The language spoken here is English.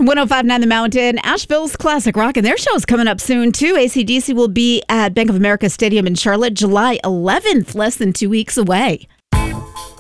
105.9 The Mountain, Asheville's Classic Rock, and their show is coming up soon, too. AC/DC will be at Bank of America Stadium in Charlotte, July 11th, less than 2 weeks away.